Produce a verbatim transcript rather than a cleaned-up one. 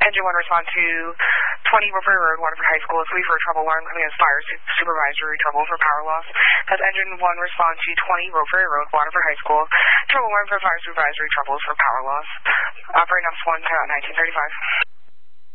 Engine one respond to twenty Roper Road, Waterford High School. three for a trouble alarm coming as fire su supervisory trouble for power loss. That's engine one respond to twenty Roper Road, Waterford High School. Trouble alarm for fire supervisory troubles for power loss. Operating ops one, nineteen thirty-five.